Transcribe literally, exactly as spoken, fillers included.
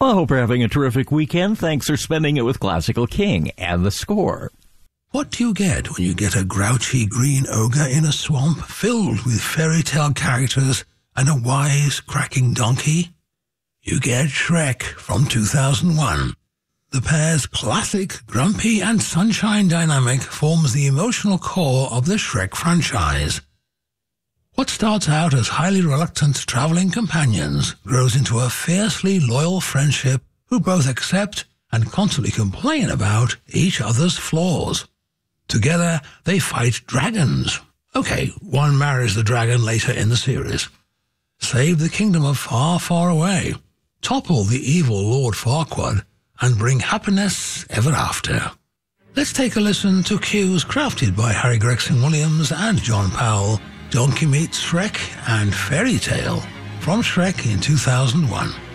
Well, I hope you're having a terrific weekend. Thanks for spending it with Classical King and The Score. What do you get when you get a grouchy green ogre in a swamp filled with fairy tale characters and a wise, cracking donkey? You get Shrek from two thousand one. The pair's classic, grumpy and sunshine dynamic forms the emotional core of the Shrek franchise. What starts out as highly reluctant traveling companions grows into a fiercely loyal friendship who both accept and constantly complain about each other's flaws. Together, they fight dragons. Okay, one marries the dragon later in the series. Save the kingdom of Far, Far Away. Topple the evil Lord Farquaad and bring happiness ever after. Let's take a listen to cues crafted by Harry Gregson Williams and John Powell, Donkey Meets Shrek and Fairy Tale from Shrek in two thousand one.